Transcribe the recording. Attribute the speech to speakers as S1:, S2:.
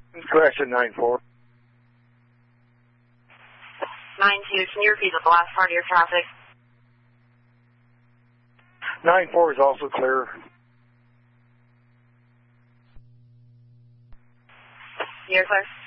S1: Correction, 9-4.
S2: 9-2, can you repeat the last part of your traffic?
S1: 9-4 is also clear.
S2: You're clear.